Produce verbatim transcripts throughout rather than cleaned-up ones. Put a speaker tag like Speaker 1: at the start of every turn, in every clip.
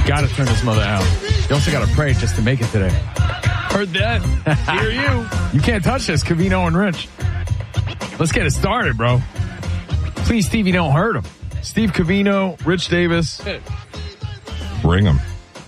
Speaker 1: got to turn this mother out. You also got to pray just to make it today.
Speaker 2: Heard that. Hear you.
Speaker 1: You can't touch this, Covino and Rich. Let's get it started, bro. Please, Stevie, don't hurt him. Steve Covino, Rich Davis.
Speaker 3: Bring him.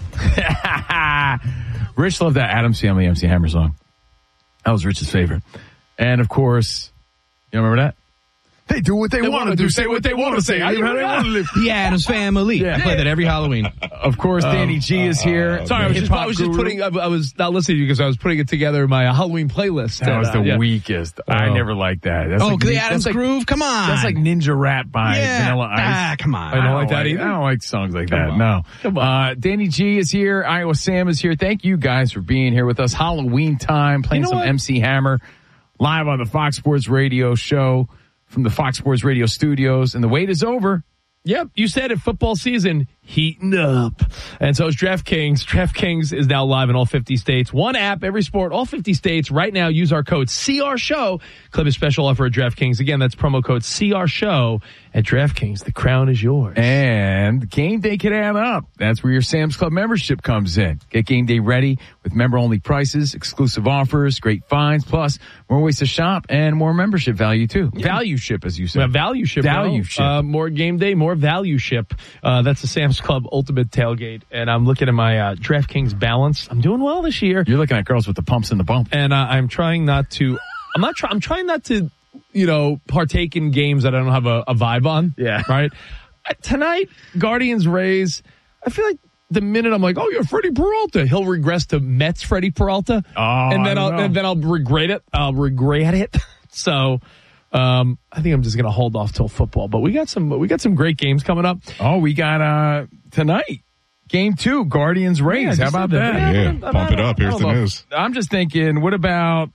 Speaker 1: Rich loved that Adam's Family M C Hammer song. That was Rich's favorite. And, of course, you remember that? They do what they, they want to do, say what they want to say. How you want to live.
Speaker 2: The Addams Family. Yeah. I play that every Halloween.
Speaker 1: Of course, Danny um, G is here.
Speaker 2: Uh, Sorry, I was, just, I was just putting, I, I was not listening to you because I was putting it together in my Halloween playlist.
Speaker 1: That
Speaker 2: and,
Speaker 1: was the
Speaker 2: uh, yeah.
Speaker 1: weakest. Oh. I never liked that. That's
Speaker 2: oh,
Speaker 1: like,
Speaker 2: the Addams
Speaker 1: like,
Speaker 2: Groove? Come on.
Speaker 1: That's like Ninja Rap by
Speaker 2: yeah.
Speaker 1: Vanilla Ice.
Speaker 2: Ah, come on.
Speaker 1: I don't, I don't like that
Speaker 2: like,
Speaker 1: either. I don't like songs like
Speaker 2: come
Speaker 1: that.
Speaker 2: On.
Speaker 1: No.
Speaker 2: Come on.
Speaker 1: Uh, Danny G is here. Iowa Sam is here. Thank you guys for being here with us. Halloween time, playing you know some what? M C Hammer live on the Fox Sports Radio show from the Fox Sports Radio studios. And the wait is over.
Speaker 2: Yep, you said it. Football season heating up. And so is DraftKings. DraftKings is now live in all fifty states. One app, every sport, all fifty states. Right now, use our code C R Show. Claim a special offer at DraftKings. Again, that's promo code C R Show at DraftKings. The crown is yours.
Speaker 1: And game day can add up. That's where your Sam's Club membership comes in. Get game day ready with member-only prices, exclusive offers, great finds, plus more ways to shop and more membership value, too. Yeah. Value ship, as you said.
Speaker 2: Yeah, value ship.
Speaker 1: Value
Speaker 2: well.
Speaker 1: ship.
Speaker 2: Uh, more game day, more value ship. Uh, that's the Sam's Club Ultimate Tailgate. And I'm looking at my uh, DraftKings balance. I'm doing well this year.
Speaker 1: You're looking at girls with the pumps and the bump.
Speaker 2: And uh, I'm trying not to, I'm not trying, I'm trying not to, you know, partake in games that I don't have a, a vibe on.
Speaker 1: Yeah.
Speaker 2: Right? Uh, tonight, Guardians Rays, I feel like the minute I'm like, oh, you're Freddie Peralta, he'll regress to Mets Freddie Peralta.
Speaker 1: Oh,
Speaker 2: and then I'll,
Speaker 1: know.
Speaker 2: and then I'll regret it. I'll regret it. So, um, I think I'm just going to hold off till football, but we got some, we got some great games coming up.
Speaker 1: Oh, we got, uh, tonight. Game two, Guardians Rays.
Speaker 2: Yeah,
Speaker 1: How about that?
Speaker 3: that? Yeah, yeah. Pump it up. Here's the news.
Speaker 1: I'm just thinking, what about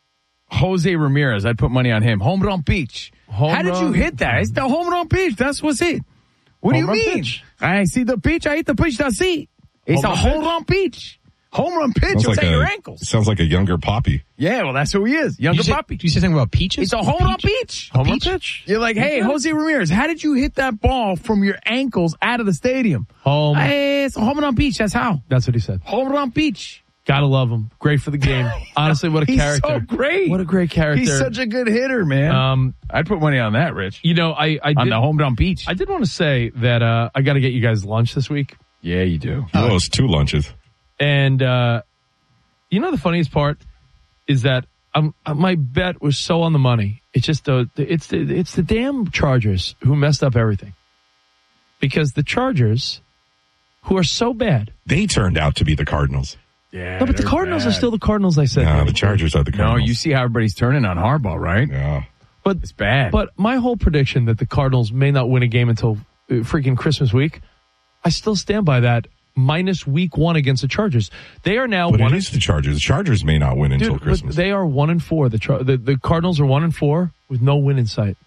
Speaker 1: Jose Ramirez? I'd put money on him. Home run beach.
Speaker 2: Home
Speaker 1: How did
Speaker 2: run.
Speaker 1: you hit that? It's the home run pitch. That's what's it. What
Speaker 2: Home
Speaker 1: do you
Speaker 2: run
Speaker 1: mean?
Speaker 2: pitch.
Speaker 1: I see the pitch. I hit the pitch. That's it. It's
Speaker 2: Home
Speaker 1: a
Speaker 2: run
Speaker 1: home
Speaker 2: pitch.
Speaker 1: run pitch. Home run pitch.
Speaker 3: Sounds
Speaker 1: It's
Speaker 3: like
Speaker 1: at
Speaker 3: a,
Speaker 1: your ankles.
Speaker 3: Sounds like a younger Poppy.
Speaker 1: Yeah, well, that's who he is. Younger
Speaker 4: Did you, say,
Speaker 1: puppy.
Speaker 4: did you say something about peaches?
Speaker 1: It's a home run pitch.
Speaker 2: Home run pitch.
Speaker 1: You're like, hey, Jose Ramirez, how did you hit that ball from your ankles out of the stadium?
Speaker 2: Home.
Speaker 1: Hey, it's a home run pitch. That's how.
Speaker 2: That's what he said.
Speaker 1: Home run pitch.
Speaker 2: Gotta love him. Great for the game. Honestly, what a
Speaker 1: He's
Speaker 2: character.
Speaker 1: so great.
Speaker 2: What a great character.
Speaker 1: He's such a good hitter, man.
Speaker 2: Um,
Speaker 1: I'd put money on that, Rich.
Speaker 2: you know, I, I
Speaker 1: On
Speaker 2: did,
Speaker 1: the home run pitch.
Speaker 2: I did want to say that, uh, I gotta get you guys lunch this week.
Speaker 1: Yeah, you do.
Speaker 3: You owe us two lunches.
Speaker 2: And, uh, you know, the funniest part is that um, my bet was so on the money. It's just, uh, it's the, it's the damn Chargers who messed up everything. Because the Chargers, who are so bad.
Speaker 3: They turned out to be the Cardinals.
Speaker 1: Yeah.
Speaker 2: No, but the
Speaker 1: they're
Speaker 2: Cardinals
Speaker 1: bad.
Speaker 2: are still the Cardinals, I said.
Speaker 3: No, the Chargers are the
Speaker 1: No,
Speaker 3: Cardinals.
Speaker 1: you see how everybody's turning on Harbaugh, right?
Speaker 3: Yeah.
Speaker 2: But
Speaker 1: It's bad.
Speaker 2: But my whole prediction that the Cardinals may not win a game until uh, freaking Christmas week, I still stand by that. Minus week one against the Chargers. They are now
Speaker 3: But
Speaker 2: one.
Speaker 3: it is the Chargers. The Chargers may not win
Speaker 2: Dude,
Speaker 3: until
Speaker 2: but
Speaker 3: Christmas.
Speaker 2: they are one and four. The, Char- the the Cardinals are one and four with no win in sight.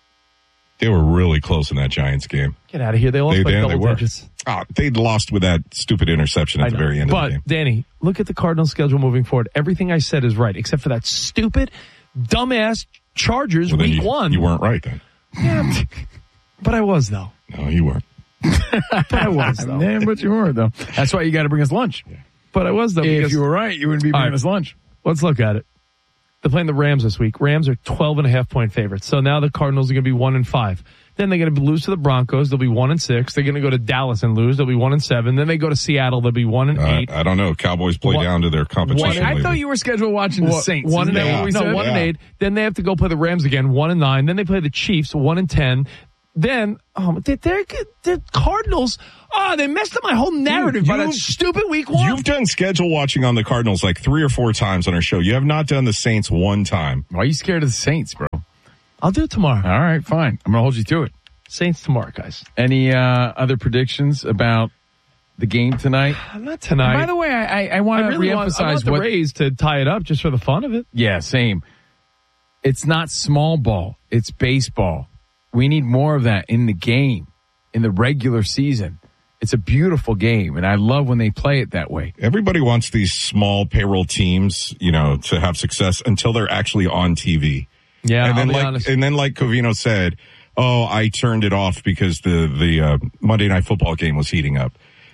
Speaker 3: They were really close in that Giants game.
Speaker 2: Get out of here. They lost
Speaker 3: They,
Speaker 2: by
Speaker 3: they,
Speaker 2: double
Speaker 3: they were.
Speaker 2: digits.
Speaker 3: Oh, they lost with that stupid interception
Speaker 2: I
Speaker 3: at the
Speaker 2: know.
Speaker 3: very end
Speaker 2: but,
Speaker 3: of the game.
Speaker 2: Danny, look at the Cardinals schedule moving forward. Everything I said is right, except for that stupid, dumbass Chargers
Speaker 3: Well, then
Speaker 2: week
Speaker 3: you,
Speaker 2: one.
Speaker 3: You weren't right then.
Speaker 2: Yeah, but I was, though.
Speaker 3: No, you weren't.
Speaker 2: But I was, though.
Speaker 1: Man, but you were, though. That's why you got to bring us lunch.
Speaker 2: But I was, though.
Speaker 1: If
Speaker 2: because-
Speaker 1: you were right, you wouldn't be
Speaker 2: All
Speaker 1: bringing
Speaker 2: right.
Speaker 1: us lunch.
Speaker 2: Let's look at it. They're playing the Rams this week. Rams are twelve and a half point favorites. So now the Cardinals are going to be one and five. Then they're going to lose to the Broncos. They'll be one and six. They're going to go to Dallas and lose. They'll be one and seven. Then they go to Seattle. They'll be one and
Speaker 3: Uh,
Speaker 2: eight.
Speaker 3: I don't know. Cowboys play
Speaker 2: One-
Speaker 3: down to their competition.
Speaker 2: one-
Speaker 1: I
Speaker 3: lately.
Speaker 1: thought you were scheduled watching the
Speaker 2: One-
Speaker 1: Saints.
Speaker 2: One and
Speaker 1: Isn't that
Speaker 2: eight.
Speaker 1: what we
Speaker 2: No,
Speaker 1: said?
Speaker 2: one and
Speaker 3: Yeah.
Speaker 2: eight. Then they have to go play the Rams again, one and nine. Then they play the Chiefs, one and ten. Then um, they're, they're the Cardinals. Oh, they messed up my whole narrative by that
Speaker 3: you've-
Speaker 2: stupid week one.
Speaker 3: You've done schedule watching on the Cardinals like three or four times on our show. You have not done the Saints one time.
Speaker 1: Why are you scared of the Saints, bro?
Speaker 2: I'll do it tomorrow.
Speaker 1: All right, fine. I'm going to hold you to it.
Speaker 2: Saints tomorrow, guys.
Speaker 1: Any uh, other predictions about the game tonight?
Speaker 2: Not tonight.
Speaker 1: By the way, I, I, I want
Speaker 2: I
Speaker 1: to
Speaker 2: really want, I want
Speaker 1: reemphasize
Speaker 2: the
Speaker 1: what.
Speaker 2: Rays to tie it up just for the fun of it.
Speaker 1: Yeah, same. It's not small ball. It's baseball. We need more of that in the game, in the regular season. It's a beautiful game, and I love when they play it that way.
Speaker 3: Everybody wants these small payroll teams, you know, to have success until they're actually on T V.
Speaker 2: Yeah,
Speaker 3: and then
Speaker 2: I'll be
Speaker 3: like,
Speaker 2: honest.
Speaker 3: and then like Covino said, oh, I turned it off because the the uh, Monday Night Football game was heating up.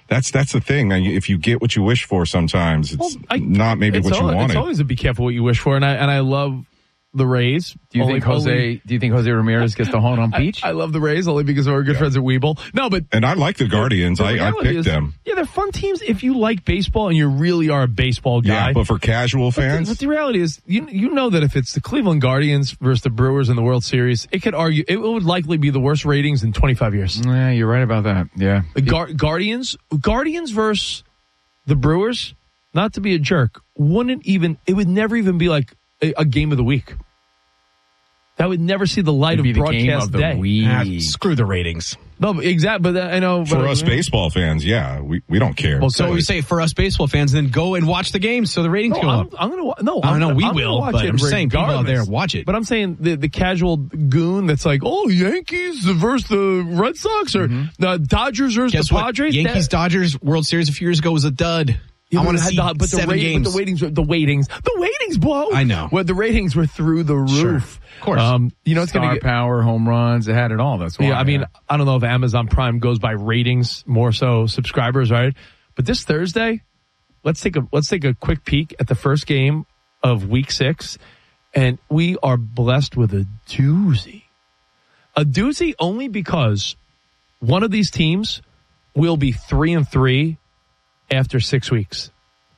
Speaker 3: That's that's the thing. If you get what you wish for, sometimes it's
Speaker 2: well, I,
Speaker 3: not maybe
Speaker 2: it's
Speaker 3: what
Speaker 2: all,
Speaker 3: you wanted.
Speaker 2: It's always a be careful what you wish for, and I and I love the Rays.
Speaker 1: Do you
Speaker 2: only,
Speaker 1: think Jose?
Speaker 2: Only,
Speaker 1: do you think Jose Ramirez gets the home run peach?
Speaker 2: I, I love the Rays only because we're good yeah. friends at Weeble. No, but
Speaker 3: and I like the Guardians. The, the I, I picked
Speaker 2: is,
Speaker 3: them.
Speaker 2: Yeah, they're fun teams if you like baseball and you really are a baseball guy.
Speaker 3: Yeah, but for casual fans,
Speaker 2: but the, but the reality is, you you know that if it's the Cleveland Guardians versus the Brewers in the World Series, it could argue it would likely be the worst ratings in twenty-five years.
Speaker 1: Yeah, you're right about that. Yeah,
Speaker 2: the Gar- Guardians, Guardians versus the Brewers. Not to be a jerk, wouldn't even it would never even be like a, a game of the week. That would never see the light
Speaker 1: It'd
Speaker 2: of
Speaker 1: be
Speaker 2: broadcast
Speaker 1: the game of the
Speaker 2: day.
Speaker 4: Ah, screw the ratings.
Speaker 2: No, exactly. But I know
Speaker 3: for
Speaker 2: but,
Speaker 3: us
Speaker 2: uh,
Speaker 3: baseball fans, yeah, we, we don't care.
Speaker 4: Well, so we say for us baseball fans, then go and watch the games so the ratings
Speaker 2: no,
Speaker 4: go
Speaker 2: I'm,
Speaker 4: up.
Speaker 2: I'm gonna no,
Speaker 4: I
Speaker 2: I'm,
Speaker 4: know we
Speaker 2: I'm
Speaker 4: will, but I'm just saying people out there watch it.
Speaker 2: But I'm saying the the casual goon that's like, oh, Yankees versus the Red Sox or
Speaker 4: mm-hmm.
Speaker 2: the Dodgers versus
Speaker 4: Guess
Speaker 2: the
Speaker 4: what?
Speaker 2: Padres.
Speaker 4: Yankees
Speaker 2: that,
Speaker 4: Dodgers World Series a few years ago was a dud.
Speaker 2: Yeah,
Speaker 4: I want to see
Speaker 2: but the
Speaker 4: seven
Speaker 2: rate,
Speaker 4: games.
Speaker 2: But the ratings, the ratings, the ratings, bro.
Speaker 4: I know.
Speaker 2: Well, the ratings were through the roof.
Speaker 4: Sure. Of course.
Speaker 2: Um, you know, it's
Speaker 1: Star
Speaker 2: going to get
Speaker 1: power, home runs. It had it all. That's why.
Speaker 2: Yeah, I mean,
Speaker 1: yeah.
Speaker 2: I don't know if Amazon Prime goes by ratings more so subscribers, right? But this Thursday, let's take a let's take a quick peek at the first game of Week Six, and we are blessed with a doozy, a doozy only because one of these teams will be three and three after six weeks.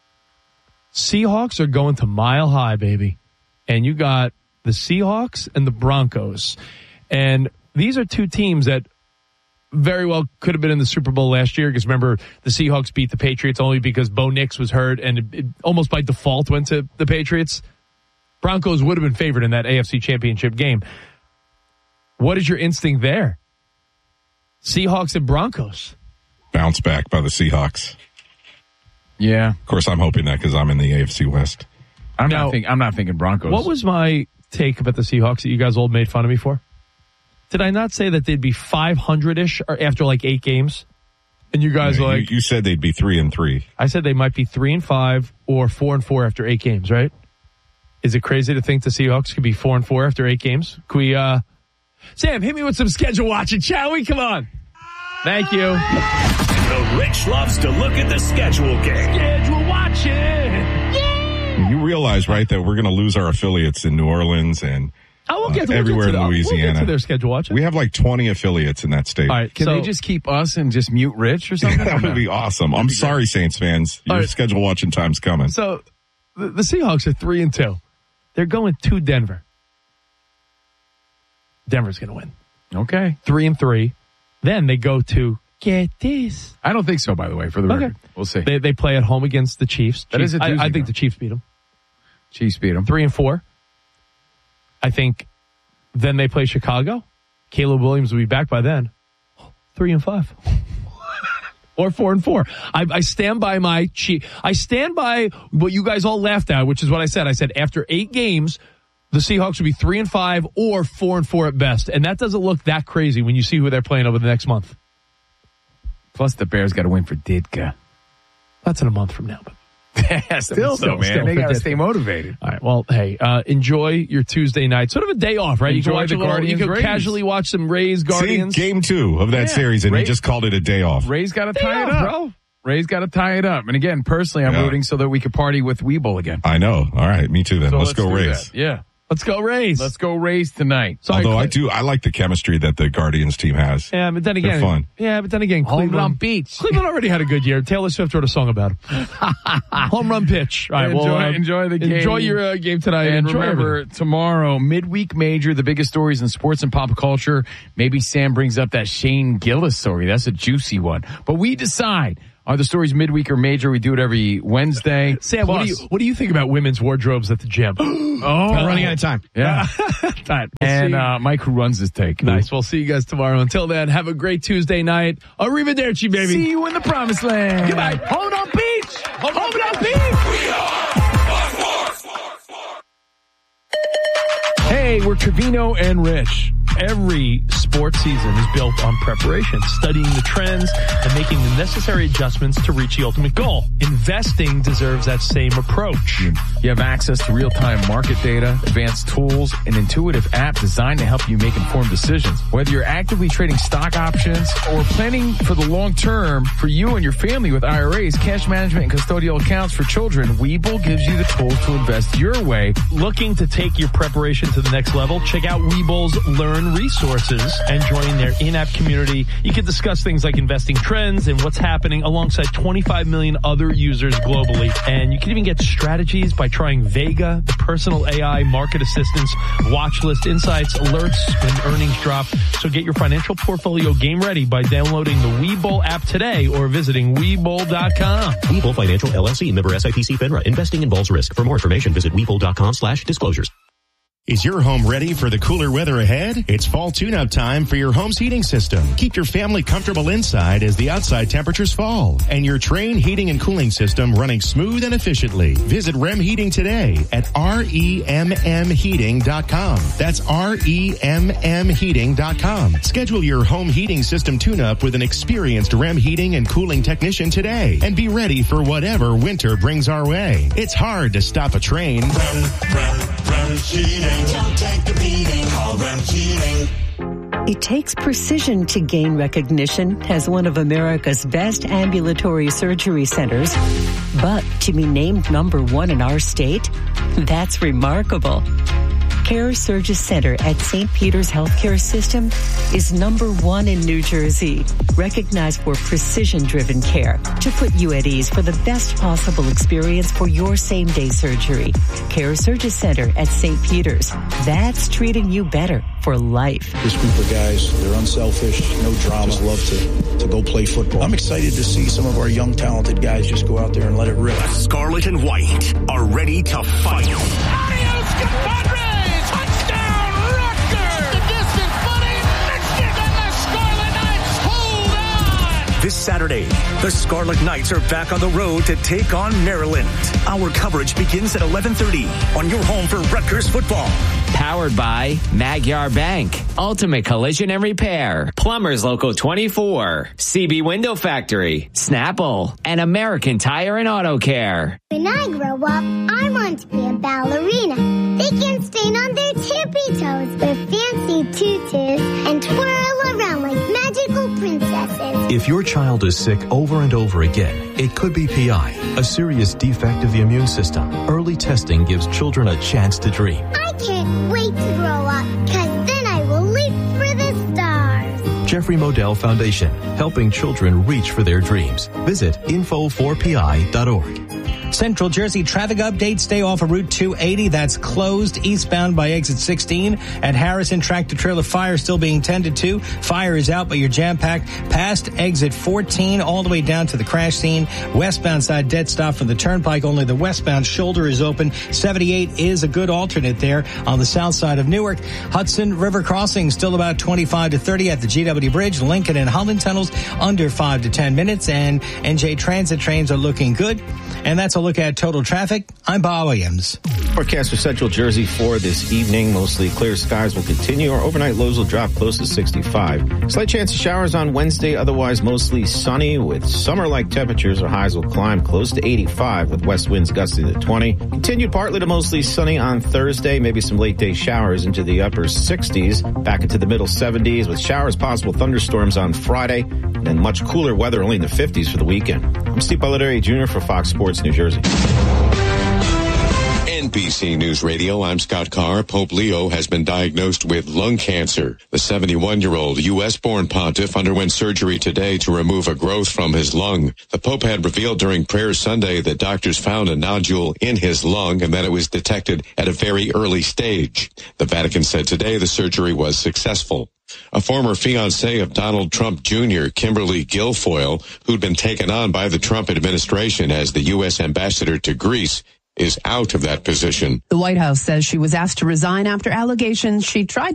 Speaker 2: Seahawks are going to Mile High, baby, and you got the Seahawks and the Broncos. And these are two teams that very well could have been in the Super Bowl last year because remember, the Seahawks beat the Patriots only because Bo Nix was hurt and it, it almost by default went to the Patriots. Broncos would have been favored in that A F C Championship game. What is your instinct there? Seahawks and Broncos.
Speaker 3: Bounce back by the Seahawks.
Speaker 1: Yeah.
Speaker 3: Of course, I'm hoping that because I'm in the A F C West.
Speaker 1: I'm
Speaker 2: now,
Speaker 1: not think, I'm not thinking Broncos.
Speaker 2: What was my take about the Seahawks that you guys all made fun of me for? Did I not say that they'd be five hundred-ish after like eight games? And you guys
Speaker 3: yeah,
Speaker 2: are like...
Speaker 3: You, you said they'd be three and three.
Speaker 2: I said they might be three and five or four and four after eight games, right? Is it crazy to think the Seahawks could be four and four after eight games? Can we, uh... Sam, hit me with some schedule watching, shall we? Come on. Thank you.
Speaker 5: The Rich loves to look at the schedule game.
Speaker 2: Schedule watching. Yeah.
Speaker 3: You realize, right, that we're going to lose our affiliates in New Orleans and
Speaker 2: oh, we'll get to,
Speaker 3: uh, everywhere
Speaker 2: we'll get to
Speaker 3: in
Speaker 2: the,
Speaker 3: Louisiana.
Speaker 2: We'll get to their schedule watching.
Speaker 3: We have like twenty affiliates in that state.
Speaker 2: All right,
Speaker 1: Can
Speaker 2: so,
Speaker 1: they just keep us and just mute Rich or something?
Speaker 3: That would be awesome. I'm sorry, Saints fans. Your
Speaker 2: right.
Speaker 3: schedule watching time's coming.
Speaker 2: So the, the Seahawks are three and two. They're going to Denver. Denver's going to win.
Speaker 1: Okay.
Speaker 2: Three and three. Then they go to get this.
Speaker 1: I don't think so, by the way, for the
Speaker 2: Okay.
Speaker 1: record. We'll see.
Speaker 2: They they play at home against the Chiefs.
Speaker 1: That
Speaker 2: Chiefs
Speaker 1: is a
Speaker 2: I,
Speaker 1: doozy,
Speaker 2: I think
Speaker 1: though.
Speaker 2: the Chiefs beat them.
Speaker 1: Chiefs beat them.
Speaker 2: Three and four. I think then they play Chicago. Caleb Williams will be back by then. Three and five. Or four and four. I, I stand by my cheat. I stand by what you guys all laughed at, which is what I said. I said after eight games, the Seahawks would be three and five or four and four at best. And that doesn't look that crazy when you see who they're playing over the next month.
Speaker 1: Plus, the Bears got to win for Ditka.
Speaker 2: That's in a month from now, but.
Speaker 1: Yeah, still,
Speaker 2: Still,
Speaker 1: though, man.
Speaker 2: still
Speaker 1: They
Speaker 2: for
Speaker 1: got to
Speaker 2: Ditka.
Speaker 1: stay motivated.
Speaker 2: All right. Well, hey, uh, enjoy your Tuesday night. Sort of a day off, right?
Speaker 1: Enjoy
Speaker 2: you can watch
Speaker 1: the
Speaker 2: a little,
Speaker 1: Guardians,
Speaker 2: You can
Speaker 1: Rays.
Speaker 2: casually watch some Rays, Guardians.
Speaker 3: See, game two of that
Speaker 1: Yeah.
Speaker 3: series, and
Speaker 1: Ray-
Speaker 3: he just called it a day off.
Speaker 1: Ray's got to
Speaker 2: Day
Speaker 1: tie it
Speaker 2: off,
Speaker 1: up.
Speaker 2: bro.
Speaker 1: Ray's got to tie it up. And again, personally, I'm
Speaker 3: Yeah.
Speaker 1: rooting so that we could party with Weeble again.
Speaker 3: I know. All right, me too then.
Speaker 1: So
Speaker 3: let's, go
Speaker 1: do
Speaker 3: Rays.
Speaker 1: that. Yeah.
Speaker 2: Let's go Rays.
Speaker 1: Let's go Rays tonight.
Speaker 2: Sorry,
Speaker 3: Although I
Speaker 2: Cle-
Speaker 3: do, I like the chemistry that the Guardians team has.
Speaker 2: Yeah, but then again,
Speaker 3: fun.
Speaker 2: yeah, but then again,
Speaker 1: Home
Speaker 2: Cleveland,
Speaker 1: run beach.
Speaker 2: Cleveland already had a good year. Taylor Swift wrote a song about him. Home run pitch. All right,
Speaker 1: Enjoy-
Speaker 2: well, uh,
Speaker 1: enjoy the game.
Speaker 2: Enjoy your uh, game tonight.
Speaker 1: And
Speaker 2: enjoy
Speaker 1: remember,
Speaker 2: everything.
Speaker 1: tomorrow, midweek major, the biggest stories in sports and pop culture. Maybe Sam brings up that Shane Gillis story. That's a juicy one. But we decide. Are the stories midweek or major? We do it every Wednesday.
Speaker 2: Sam, what do you
Speaker 1: Plus-
Speaker 2: what do you think about women's wardrobes at the gym?
Speaker 1: Oh,
Speaker 4: We're running out of time.
Speaker 1: Yeah.
Speaker 2: All right, we'll
Speaker 1: and
Speaker 2: see.
Speaker 1: uh, Mike, who runs this take.
Speaker 2: Nice. We'll see you guys tomorrow. Until then, have a great Tuesday night. Arrivederci, baby.
Speaker 1: See you in the promised land.
Speaker 2: Goodbye.
Speaker 1: Hold on, beach.
Speaker 2: Home run beach. Hey, we're Trevino and Rich. Every sports season is built on preparation, studying the trends and making the necessary adjustments to reach the ultimate goal. Investing deserves that same approach.
Speaker 1: You have access to real-time market data, advanced tools, an intuitive app designed to help you make informed decisions. Whether you're actively trading stock options or planning for the long term for you and your family with I R As, cash management, and custodial accounts for children, Webull gives you the tools to invest your way.
Speaker 2: Looking to take your preparation to the next level? Check out Webull's Learn Resources and join their in-app community. You can discuss things like investing trends and what's happening alongside twenty-five million other users globally. And you can even get strategies by trying Vega, the personal A I market assistance, watch list insights, alerts when earnings drop. So get your financial portfolio game ready by downloading the Webull app today or visiting Webull dot com.
Speaker 6: Webull Financial L L C, member S I P C FINRA. Investing involves risk. For more information, visit Webull dot com slash disclosures.
Speaker 7: Is your home ready for the cooler weather ahead? It's fall tune-up time for your home's heating system. Keep your family comfortable inside as the outside temperatures fall. And your Trane heating and cooling system running smooth and efficiently. Visit Rem Heating today at R E M M heating dot com. That's R E M M heating dot com. Schedule your home heating system tune-up with an experienced Rem heating and cooling technician today. And be ready for whatever winter brings our way. It's hard to stop a train.
Speaker 8: Rem, Rem, Rem Heating. Don't take the beating. Call Rem Heating.
Speaker 9: It takes precision to gain recognition as one of America's best ambulatory surgery centers. But to be named number one in our state, that's remarkable. CareSurgis Center at Saint Peter's Healthcare System is number one in New Jersey, recognized for precision-driven care to put you at ease for the best possible experience for your same-day surgery. CareSurgis Center at Saint Peter's. That's treating you better for life.
Speaker 10: This group of guys, they're unselfish, no drama, just love to, to go play football. I'm excited to see some of our young, talented guys just go out there and let it rip.
Speaker 5: Scarlet and White are ready to fight.
Speaker 11: Adios, compadre! Touchdown, Rutgers! The distance, buddy, missed it, and the Scarlet Knights hold on!
Speaker 5: This Saturday, the Scarlet Knights are back on the road to take on Maryland. Our coverage begins at eleven thirty on your home for Rutgers football.
Speaker 12: Powered by Magyar Bank, Ultimate Collision and Repair, Plumbers Local twenty-four, C B Window Factory, Snapple, and American Tire and Auto Care.
Speaker 13: When I grow up, I want to be a ballerina. They can stand on their tippy toes with fancy tutus and twirl around like magical princesses.
Speaker 14: If your child is sick over and over again, it could be P I, a serious defect of the immune system. Early testing gives children a chance to dream.
Speaker 13: I can't wait to grow up, because then I will leap for the stars.
Speaker 14: Jeffrey Modell Foundation, helping children reach for their dreams. Visit info four p i dot org.
Speaker 15: Central Jersey traffic update. Stay off of Route two eighty. That's closed eastbound by exit sixteen. At Harrison, tractor trailer fire still being tended to. Fire is out, but you're jam-packed past exit fourteen all the way down to the crash scene. Westbound side dead stop from the turnpike. Only the westbound shoulder is open. seventy-eight is a good alternate there on the south side of Newark. Hudson River Crossing still about twenty-five to thirty at the G W Bridge. Lincoln and Holland tunnels under five to ten minutes. And N J Transit trains are looking good. And that's a look at total traffic. I'm Bob Williams.
Speaker 16: Forecast for Central Jersey for this evening. Mostly clear skies will continue. Our overnight lows will drop close to sixty-five. Slight chance of showers on Wednesday. Otherwise mostly sunny with summer-like temperatures. Our highs will climb close to eighty-five with west winds gusting to twenty. Continued partly to mostly sunny on Thursday. Maybe some late day showers into the upper sixties. Back into the middle seventies with showers, possible thunderstorms on Friday. And much cooler weather only in the fifties for the weekend. I'm Steve Balderi Junior for Fox Sports New Jersey.
Speaker 17: N B C News Radio, I'm Scott Carr. Pope Leo has been diagnosed with lung cancer. The seventy-one-year-old U S-born pontiff underwent surgery today to remove a growth from his lung. The Pope had revealed during prayer Sunday that doctors found a nodule in his lung and that it was detected at a very early stage. The Vatican said today the surgery was successful. A former fiancée of Donald Trump Junior, Kimberly Guilfoyle, who'd been taken on by the Trump administration as the U S ambassador to Greece, is out of that position.
Speaker 18: The White House says she was asked to resign after allegations she tried